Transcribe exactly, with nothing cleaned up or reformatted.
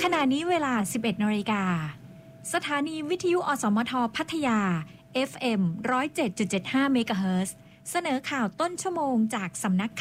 ขณะนี้เวลา สิบเอ็ดนาฬิกา สถานีวิทยุอสมทพัทยา เอฟ เอ็ม หนึ่งศูนย์เจ็ดจุดเจ็ดห้า เมกะเฮิรตซ์ เสนอข่าวต้นชั่วโมงจากสำนัก